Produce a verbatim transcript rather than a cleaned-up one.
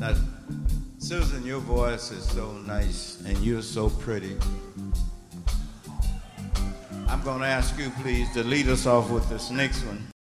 Now, Susan, your voice is so nice and you're so pretty. I'm going to ask you, please, to lead us off with this next one.